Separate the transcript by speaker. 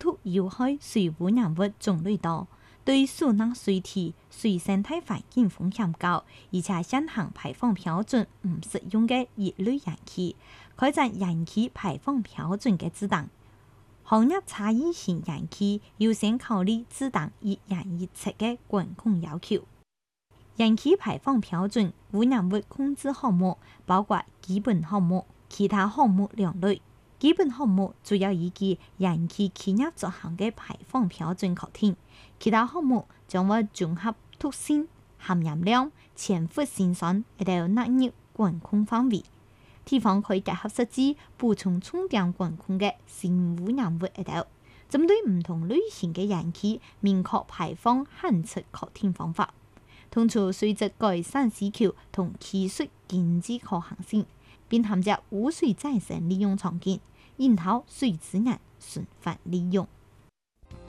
Speaker 1: 突有害水污染物種類多，對水質、水體、水生態環境風險高，而且現行排放標準唔適用嘅一類燃氣，開展燃氣排放標準嘅指導。行業差異性燃氣優先考慮指導一燃一測嘅管控要求。燃氣排放標準污染物控制項目包括基本項目、其他項目兩類。基本項目主要依據燃氣企業執行嘅排放標準確定，其他項目將會綜合特性、含鹽量、潛伏成分以及納入管控範圍。地方可以結合實際補充重點管控嘅新污染物一道，針對唔同類型嘅燃氣明確排放限制確定方法，同時隨着改善需求同技術經濟可行性，並含着污水再生利用場景，引導水資源循環利用。